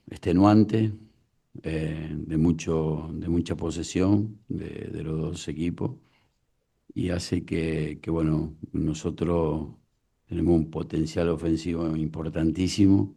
extenuante, de mucha posesión de los dos equipos y hace bueno, nosotros tenemos un potencial ofensivo importantísimo.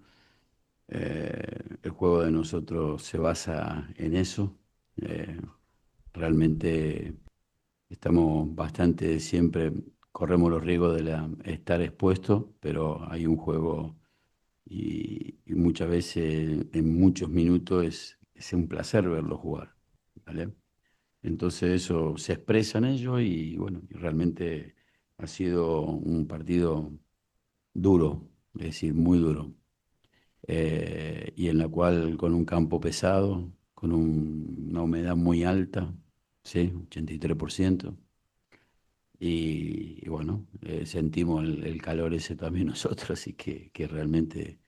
El juego de nosotros se basa en eso. Eh, Realmente estamos bastante, siempre corremos los riesgos de estar expuestos, pero hay un juego y muchas veces, en muchos minutos, es un placer verlo jugar, ¿vale? Entonces eso se expresa en ello y bueno, y realmente ha sido un partido duro, es decir, muy duro, y en la cual con un campo pesado, con una humedad muy alta, ¿sí? 83%. Y bueno, sentimos el calor ese también nosotros, así que realmente,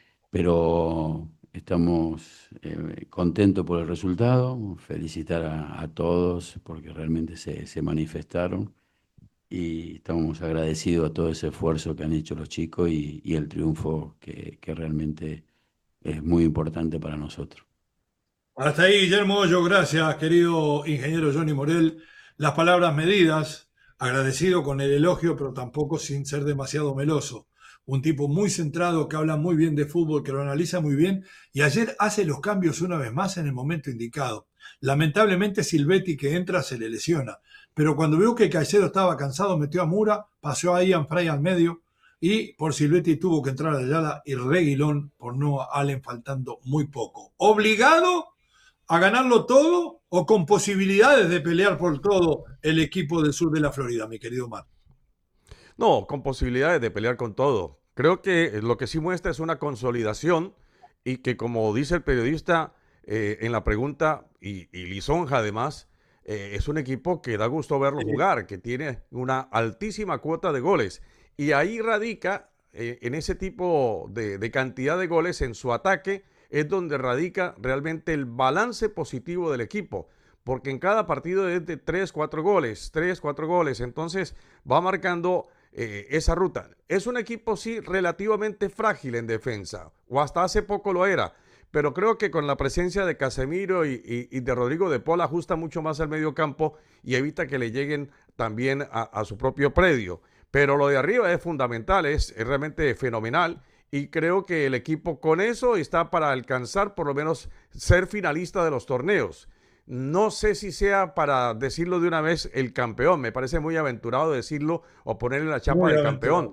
pero estamos contentos por el resultado, felicitar a todos porque realmente se manifestaron y estamos agradecidos a todo ese esfuerzo que han hecho los chicos y el triunfo que realmente es muy importante para nosotros. Hasta ahí, Guillermo Hoyo, gracias, querido ingeniero Johnny Morel. Las palabras medidas, agradecido con el elogio, pero tampoco sin ser demasiado meloso. Un tipo muy centrado, que habla muy bien de fútbol, que lo analiza muy bien, y ayer hace los cambios una vez más en el momento indicado. Lamentablemente Silvetti que entra se le lesiona, pero cuando vio que Caicedo estaba cansado, metió a Mura, pasó a Ian Fray al medio, y por Silvetti tuvo que entrar a Ayala y Reguilón por no Allen faltando muy poco. ¿Obligado a ganarlo todo o con posibilidades de pelear por todo el equipo del sur de la Florida, mi querido Mar? No, con posibilidades de pelear con todo. Creo que lo que sí muestra es una consolidación y que, como dice el periodista en la pregunta, y lisonja además, es un equipo que da gusto verlo jugar, que tiene una altísima cuota de goles. Y ahí radica, en ese tipo de cantidad de goles en su ataque, es donde radica realmente el balance positivo del equipo. Porque en cada partido es de 3, 4 goles, 3, 4 goles. Entonces va marcando esa ruta. Es un equipo, sí, relativamente frágil en defensa, o hasta hace poco lo era, pero creo que con la presencia de Casemiro y de Rodrigo de Paul ajusta mucho más al medio campo y evita que le lleguen también a su propio predio. Pero lo de arriba es fundamental, es realmente fenomenal y creo que el equipo con eso está para alcanzar por lo menos ser finalista de los torneos. No sé si sea para decirlo de una vez el campeón, me parece muy aventurado decirlo o ponerle la chapa Muy de campeón, aventurado.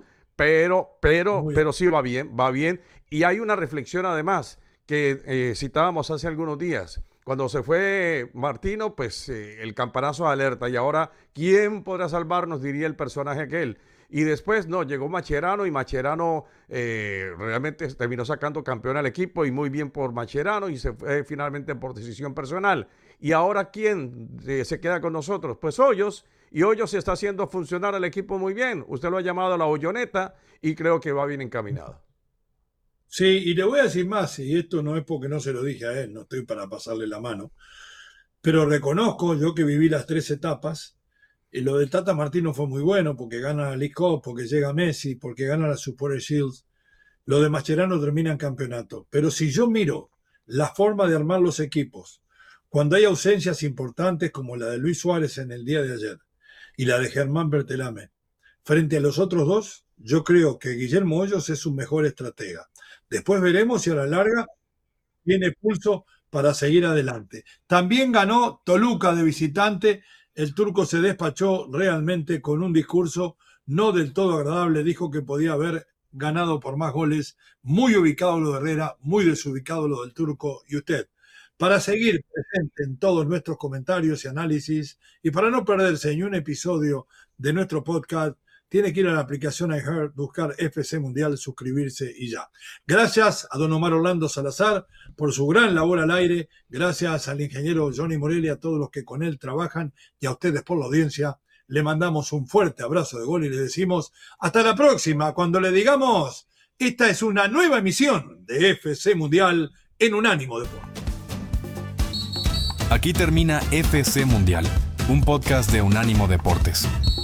pero sí va bien. Y hay una reflexión además que citábamos hace algunos días. Cuando se fue Martino, pues el campanazo de alerta y ahora, ¿quién podrá salvarnos? Diría el personaje aquel. Y después, no, llegó Macherano y Macherano realmente terminó sacando campeón al equipo y muy bien por Macherano y se fue finalmente por decisión personal. Y ahora, ¿quién se queda con nosotros? Pues Hoyos, y Hoyos está haciendo funcionar al equipo muy bien. Usted lo ha llamado la Hoyoneta y creo que va bien encaminado. Sí, y le voy a decir más, y esto no es porque no se lo dije a él, no estoy para pasarle la mano, pero reconozco, yo que viví las tres etapas, y lo de Tata Martino fue muy bueno, porque gana la League Cup, porque llega Messi, porque gana la Supporter Shield. Lo de Mascherano termina en campeonato. Pero si yo miro la forma de armar los equipos, cuando hay ausencias importantes como la de Luis Suárez en el día de ayer y la de Germán Bertelame, frente a los otros dos, yo creo que Guillermo Hoyos es un mejor estratega. Después veremos si a la larga tiene pulso para seguir adelante. También ganó Toluca de visitante. El turco se despachó realmente con un discurso no del todo agradable. Dijo que podía haber ganado por más goles. Muy ubicado lo de Herrera, muy desubicado lo del turco y usted. Para seguir presente en todos nuestros comentarios y análisis y para no perderse ni un episodio de nuestro podcast, tiene que ir a la aplicación iHeart, buscar FC Mundial, suscribirse y ya. Gracias a don Omar Orlando Salazar por su gran labor al aire. Gracias al ingeniero Johnny Morelli, a todos los que con él trabajan y a ustedes por la audiencia. Le mandamos un fuerte abrazo de gol y le decimos hasta la próxima, cuando le digamos, esta es una nueva emisión de FC Mundial en Unánimo Deportes. Aquí termina FC Mundial, un podcast de Unánimo Deportes.